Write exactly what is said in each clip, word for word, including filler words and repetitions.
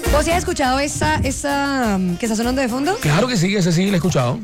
¿Vos sí has escuchado esa, esa um, que está sonando de fondo? Claro que sí, ese sí lo he escuchado.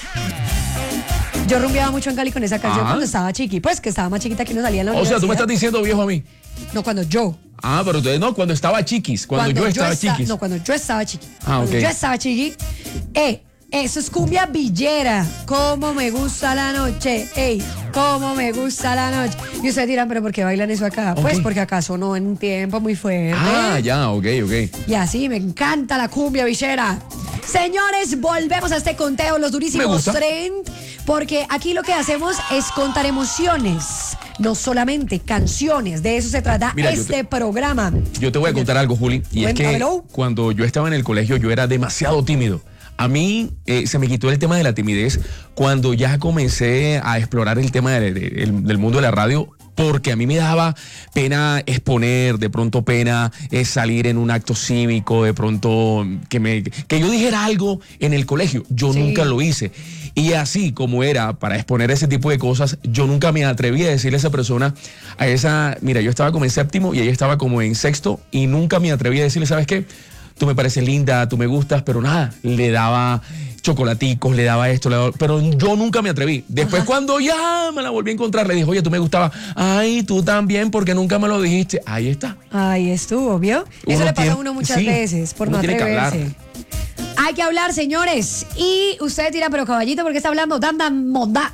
Yo rumbeaba mucho en Cali con esa canción Ah. cuando estaba chiqui. Pues que estaba más chiquita que no salía en la O universidad. sea, tú me estás diciendo viejo a mí. No, cuando yo. Ah, pero ustedes no, cuando estaba chiquis, cuando, yo estaba esta- chiquis. No, cuando yo estaba chiqui. Ah, Cuando ok. yo estaba chiqui. Eh, eso es cumbia villera. Cómo me gusta la noche. Ey, cómo me gusta la noche. Y ustedes dirán, ¿pero por qué bailan eso acá? Pues Ok. porque acá sonó en un tiempo muy fuerte. Ah, ya, ok, ok. Y así me encanta la cumbia villera. Señores, volvemos a este conteo, los Me durísimos gusta. trend, porque aquí lo que hacemos es contar emociones, no solamente canciones. De eso se trata Mira, yo este te- programa. Yo te voy a contar algo, Juli, y es que Cuéntamelo. cuando yo estaba en el colegio yo era demasiado tímido. A mí eh, se me quitó el tema de la timidez cuando ya comencé a explorar el tema de- de- del, del mundo de la radio, porque a mí me daba pena exponer, de pronto pena eh, salir en un acto cívico, de pronto que, me, que yo dijera algo en el colegio. Yo Sí. nunca lo hice. Y así como era para exponer ese tipo de cosas, yo nunca me atreví a decirle a esa persona, a esa, mira, yo estaba como en séptimo y ella estaba como en sexto y nunca me atreví a decirle, ¿sabes qué? Tú me pareces linda, tú me gustas, pero nada, le daba chocolaticos, le daba esto, le daba- pero yo nunca me atreví. Después cuando ya me la volví a encontrar, le dije, oye, tú me gustabas, ay, tú también, porque nunca me lo dijiste. Ahí está. Ahí estuvo, ¿vio? Eso Uno le pasa tiene- a uno muchas sí, veces por uno no tiene que hablar. atreverse. Hay que hablar, señores. Y ustedes dirán, pero caballito, ¿por qué está hablando tanta monda?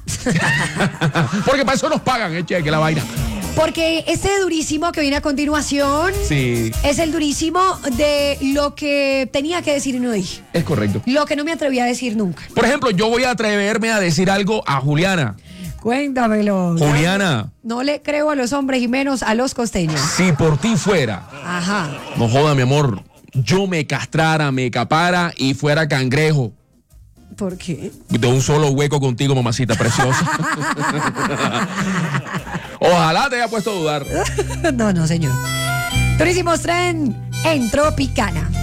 Porque para eso nos pagan, eh, cheque la vaina. Porque este durísimo que viene a continuación Sí, es el durísimo de lo que tenía que decir y no dije. es correcto. Lo que no me atreví a decir nunca. Por ejemplo, yo voy a atreverme a decir algo a Juliana. Cuéntamelo. Juliana, No le creo a los hombres y menos a los costeños. si por ti fuera, Ajá. no joda, mi amor, yo me castrara, me capara y fuera cangrejo. ¿Por qué? De un solo hueco contigo, mamacita preciosa. Ojalá te haya puesto a dudar. No, no, señor. Durísimos tren en Tropicana.